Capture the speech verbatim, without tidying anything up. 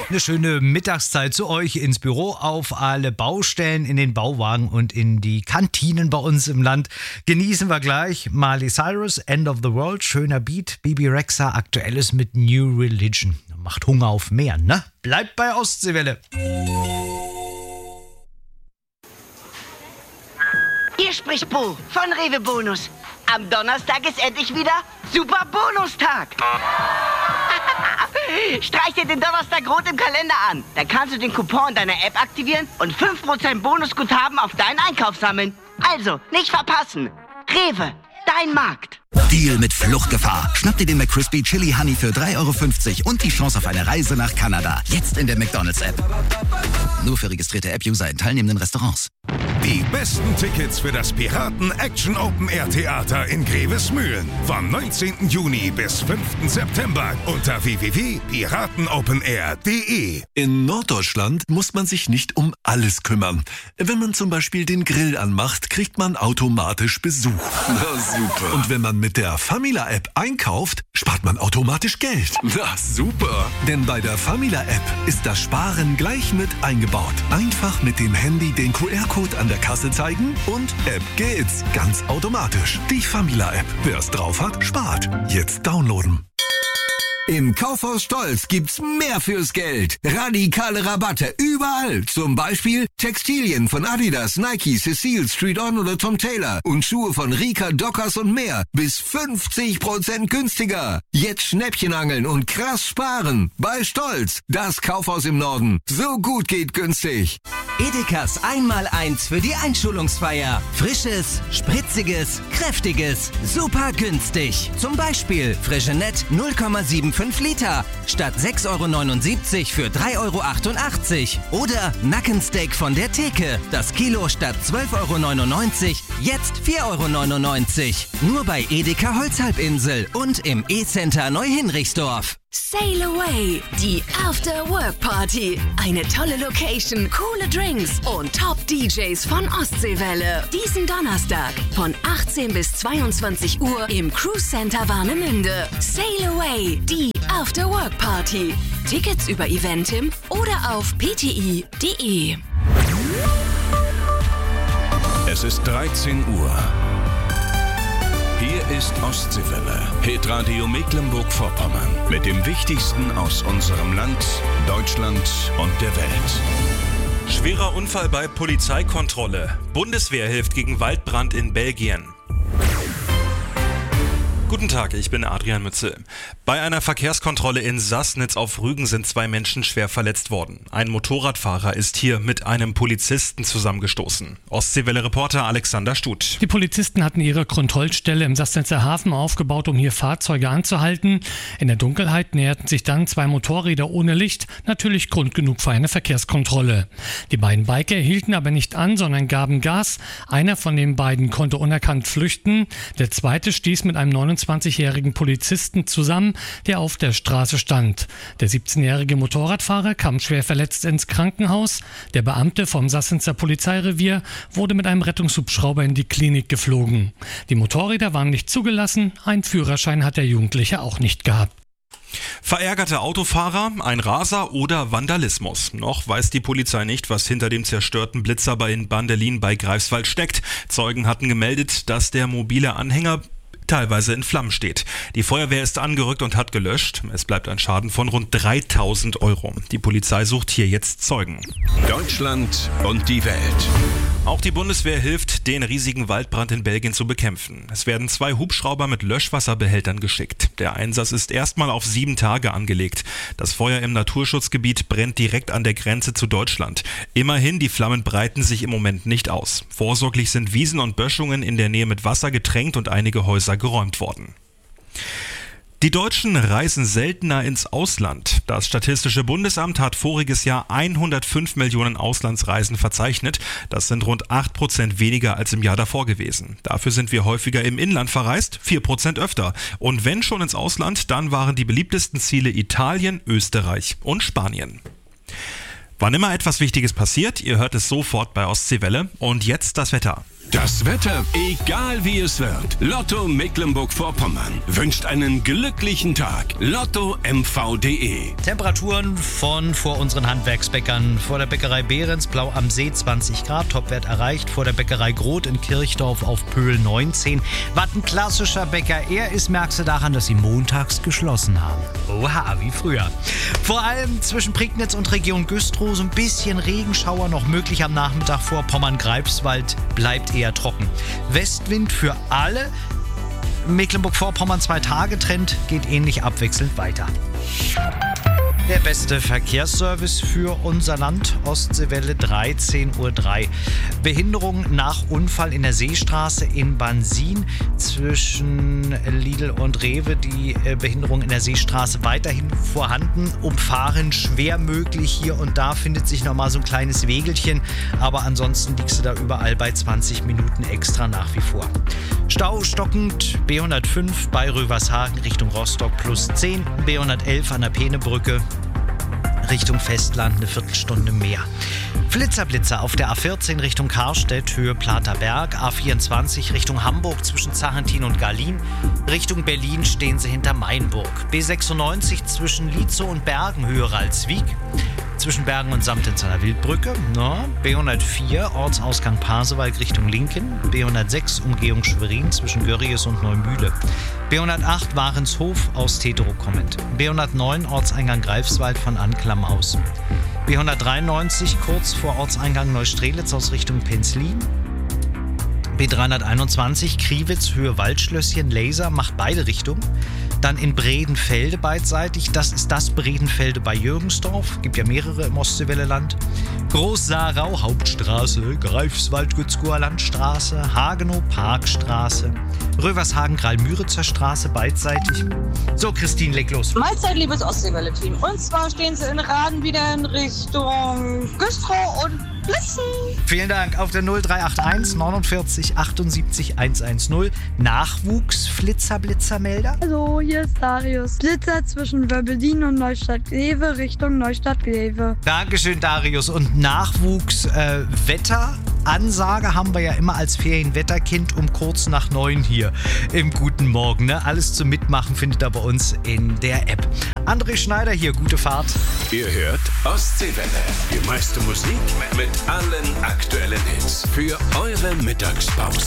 Eine schöne Mittagszeit zu euch ins Büro, auf alle Baustellen, in den Bauwagen und in die Kantinen bei uns im Land. Genießen wir gleich Miley Cyrus, End of the World, schöner Beat, Bibi Rexha, Aktuelles mit New Religion. Macht Hunger auf mehr, ne? Bleibt bei Ostseewelle. Hier spricht Bo von Rewe Bonus. Am Donnerstag ist endlich wieder Super Bonustag. Streich dir den Donnerstag rot im Kalender an. Dann kannst du den Coupon in deiner App aktivieren und fünf Prozent Bonusguthaben auf deinen Einkauf sammeln. Also, nicht verpassen. Rewe, dein Markt. Deal mit Fluchtgefahr. Schnapp dir den McCrispy Chili Honey für drei Euro fünfzig und die Chance auf eine Reise nach Kanada. Jetzt in der McDonald's-App. Nur für registrierte App-User in teilnehmenden Restaurants. Die besten Tickets für das Piraten Action Open Air Theater in Grevesmühlen. Vom neunzehnten Juni bis fünften September unter w w w punkt piratenopenair punkt de. In Norddeutschland muss man sich nicht um alles kümmern. Wenn man zum Beispiel den Grill anmacht, kriegt man automatisch Besuch. Na super. Und wenn man mit der Famila-App einkauft, spart man automatisch Geld. Na super. Denn bei der Famila-App ist das Sparen gleich mit eingebaut. Einfach mit dem Handy den Q R-Code an der Kasse zeigen und App geht's. Ganz automatisch. Die Famila-App. Wer es drauf hat, spart. Jetzt downloaden. Im Kaufhaus Stolz gibt's mehr fürs Geld. Radikale Rabatte überall. Zum Beispiel Textilien von Adidas, Nike, Cecile, Street On oder Tom Taylor. Und Schuhe von Rika, Dockers und mehr. Bis fünfzig Prozent günstiger. Jetzt Schnäppchen angeln und krass sparen. Bei Stolz. Das Kaufhaus im Norden. So gut geht günstig. Edekas Einmaleins für die Einschulungsfeier. Frisches, spritziges, kräftiges. Super günstig. Zum Beispiel Frigenet null Komma fünfundsiebzig Liter statt sechs Euro neunundsiebzig für drei Euro achtundachtzig. Oder Nackensteak von der Theke. Das Kilo statt zwölf Euro neunundneunzig, jetzt vier Euro neunundneunzig. Nur bei Edeka Holzhalbinsel und im E-Center Neuhinrichsdorf. Sail Away, die After-Work-Party. Eine tolle Location, coole Drinks und Top-D Js von Ostseewelle. Diesen Donnerstag von achtzehn bis zweiundzwanzig Uhr im Cruise Center Warnemünde. Sail Away, die After-Work-Party. Tickets über Eventim oder auf p t i punkt d e. Es ist dreizehn Uhr. Hier ist Ostseewelle, Hitradio Mecklenburg-Vorpommern. Mit dem Wichtigsten aus unserem Land, Deutschland und der Welt. Schwerer Unfall bei Polizeikontrolle. Bundeswehr hilft gegen Waldbrand in Belgien. Guten Tag, ich bin Adrian Mützel. Bei einer Verkehrskontrolle in Sassnitz auf Rügen sind zwei Menschen schwer verletzt worden. Ein Motorradfahrer ist hier mit einem Polizisten zusammengestoßen. Ostseewelle-Reporter Alexander Stuth. Die Polizisten hatten ihre Kontrollstelle im Sassnitzer Hafen aufgebaut, um hier Fahrzeuge anzuhalten. In der Dunkelheit näherten sich dann zwei Motorräder ohne Licht, natürlich Grund genug für eine Verkehrskontrolle. Die beiden Biker hielten aber nicht an, sondern gaben Gas. Einer von den beiden konnte unerkannt flüchten. Der zweite stieß mit einem neunundzwanzigjährigen Polizisten zusammen, der auf der Straße stand. Der siebzehnjährige Motorradfahrer kam schwer verletzt ins Krankenhaus. Der Beamte vom Sassnitzer Polizeirevier wurde mit einem Rettungshubschrauber in die Klinik geflogen. Die Motorräder waren nicht zugelassen, einen Führerschein hat der Jugendliche auch nicht gehabt. Verärgerte Autofahrer, ein Raser oder Vandalismus. Noch weiß die Polizei nicht, was hinter dem zerstörten Blitzer bei in Bandelin bei Greifswald steckt. Zeugen hatten gemeldet, dass der mobile Anhänger teilweise in Flammen steht. Die Feuerwehr ist angerückt und hat gelöscht. Es bleibt ein Schaden von rund dreitausend Euro. Die Polizei sucht hier jetzt Zeugen. Deutschland und die Welt. Auch die Bundeswehr hilft, den riesigen Waldbrand in Belgien zu bekämpfen. Es werden zwei Hubschrauber mit Löschwasserbehältern geschickt. Der Einsatz ist erstmal auf sieben Tage angelegt. Das Feuer im Naturschutzgebiet brennt direkt an der Grenze zu Deutschland. Immerhin, die Flammen breiten sich im Moment nicht aus. Vorsorglich sind Wiesen und Böschungen in der Nähe mit Wasser getränkt und einige Häuser geräumt worden. Die Deutschen reisen seltener ins Ausland. Das Statistische Bundesamt hat voriges Jahr hundertfünf Millionen Auslandsreisen verzeichnet. Das sind rund acht Prozent weniger als im Jahr davor gewesen. Dafür sind wir häufiger im Inland verreist, vier Prozent öfter. Und wenn schon ins Ausland, dann waren die beliebtesten Ziele Italien, Österreich und Spanien. Wann immer etwas Wichtiges passiert, ihr hört es sofort bei Ostseewelle. Und jetzt das Wetter. Das Wetter, egal wie es wird. Lotto Mecklenburg-Vorpommern wünscht einen glücklichen Tag. Lotto M V punkt de. Temperaturen von vor unseren Handwerksbäckern. Vor der Bäckerei Behrens, Blau am See zwanzig Grad, Topwert erreicht. Vor der Bäckerei Groth in Kirchdorf auf Pöhl neunzehn. Was ein klassischer Bäcker er ist, merkst du daran, dass sie montags geschlossen haben. Oha, wie früher. Vor allem zwischen Prignitz und Region Güstrow so ein bisschen Regenschauer noch möglich am Nachmittag. Vor Pommern-Greifswald bleibt eher trocken. Westwind für alle. Mecklenburg-Vorpommern zwei Tage Trend geht ähnlich abwechselnd weiter. Der beste Verkehrsservice für unser Land, Ostseewelle dreizehn Uhr drei. Behinderung nach Unfall in der Seestraße in Bansin zwischen Lidl und Rewe. Die Behinderung in der Seestraße weiterhin vorhanden. Umfahren schwer möglich. Hier und da findet sich nochmal so ein kleines Wegelchen. Aber ansonsten liegst du da überall bei zwanzig Minuten extra nach wie vor. Stau stockend B hundertfünf bei Rövershagen Richtung Rostock plus zehn. B hundertelf an der Peenebrücke Richtung Festland eine Viertelstunde mehr. Flitzerblitzer auf der A vierzehn Richtung Karstedt, Höhe Platerberg. A vierundzwanzig Richtung Hamburg zwischen Zarentin und Garlin. Richtung Berlin stehen sie hinter Mainburg. B sechsundneunzig zwischen Lietzow und Bergen, Höhe Ralswiek. Zwischen Bergen und Samtens an der Wildbrücke. No. B hundertvier Ortsausgang Pasewalk Richtung Linken. B hundertsechs Umgehung Schwerin zwischen Görries und Neumühle. B hundertacht Warenshof aus Tetero kommend. B hundertneun Ortseingang Greifswald von Anklam aus. B hundertdreiundneunzig kurz vor Ortseingang Neustrelitz aus Richtung Penzlin. B dreihunderteinundzwanzig Kriwitz Höhe Waldschlösschen Laser macht beide Richtungen. Dann in Bredenfelde beidseitig. Das ist das Bredenfelde bei Jürgensdorf. Gibt ja mehrere im Ostseewelle-Land. Groß-Saarau Hauptstraße, Greifswald-Gützkower Landstraße, Hagenow Parkstraße, Rövershagen-Gralmüritzer Straße beidseitig. So, Christine, leg los. Mahlzeit, liebes Ostseewelle-Team. Und zwar stehen sie in Raden wieder in Richtung Güstrow und Blitzen. Vielen Dank. Auf der null drei acht eins neunundvierzig achtundsiebzig hundertzehn. Nachwuchs Flitzer-Blitzer-Melder. Hallo, hier ist Darius. Blitzer zwischen Wöbbelin und Neustadt-Glewe Richtung Neustadt-Glewe. Dankeschön, Darius. Und Nachwuchs äh, Wetter. Ansage haben wir ja immer als Ferienwetterkind um kurz nach neun hier im Guten Morgen. Ne? Alles zum Mitmachen findet ihr bei uns in der App. André Schneider hier, gute Fahrt. Ihr hört Ostseewelle. Die meiste Musik mit allen aktuellen Hits für eure Mittagspause.